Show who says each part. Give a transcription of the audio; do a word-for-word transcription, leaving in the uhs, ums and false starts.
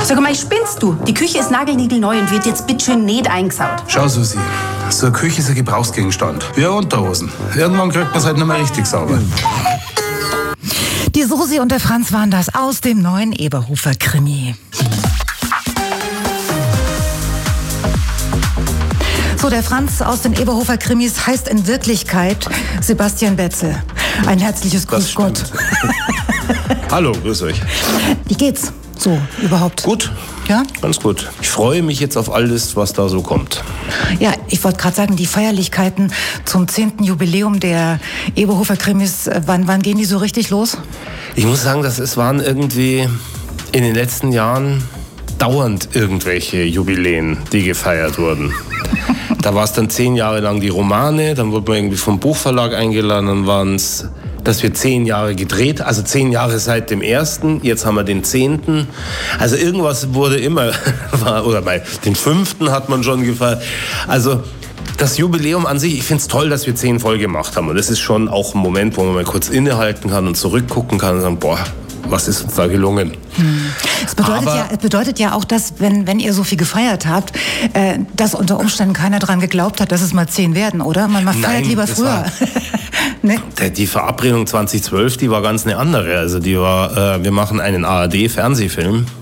Speaker 1: Sag mal, spinnst du? Die Küche ist nagelniegelneu und wird jetzt bitteschön nicht eingesaut.
Speaker 2: Schau, Susi, so eine Küche ist ein Gebrauchsgegenstand. Wie eine Unterhosen. Irgendwann kriegt man es halt nicht mehr richtig sauber.
Speaker 3: Die Susi und der Franz waren das aus dem neuen Eberhofer-Krimi. So, der Franz aus den Eberhofer-Krimis heißt in Wirklichkeit Sebastian Betzel. Ein herzliches Grüß Gott.
Speaker 4: Hallo, grüß euch.
Speaker 3: Wie geht's so überhaupt?
Speaker 4: Gut.
Speaker 3: Ja?
Speaker 4: Ganz gut. Ich freue mich jetzt auf alles, was da so kommt.
Speaker 3: Ja, ich wollte gerade sagen, die Feierlichkeiten zum zehnten Jubiläum der Eberhofer-Krimis, wann, wann gehen die so richtig los?
Speaker 4: Ich muss sagen, dass es waren irgendwie in den letzten Jahren dauernd irgendwelche Jubiläen, die gefeiert wurden. Da war es dann zehn Jahre lang die Romane, dann wurde man irgendwie vom Buchverlag eingeladen, dann waren es, dass wir zehn Jahre gedreht, also zehn Jahre seit dem ersten, jetzt haben wir den zehnten. Also irgendwas wurde immer, oder bei den fünften hat man schon gefeiert. Also das Jubiläum an sich, ich finde es toll, dass wir zehn voll gemacht haben. Und das ist schon auch ein Moment, wo man mal kurz innehalten kann und zurückgucken kann und sagen, boah, was ist uns da gelungen?
Speaker 3: Hm. Es bedeutet,
Speaker 4: Aber
Speaker 3: ja, es bedeutet ja auch, dass, wenn, wenn ihr so viel gefeiert habt, äh, dass unter Umständen keiner daran geglaubt hat, dass es mal zehn werden, oder? Man, man feiert
Speaker 4: Nein,
Speaker 3: lieber
Speaker 4: das
Speaker 3: früher.
Speaker 4: war-
Speaker 3: Ne?
Speaker 4: Der- Die Verabredung zwanzig zwölf, die war ganz eine andere. Also die war, äh, wir machen einen A R D-Fernsehfilm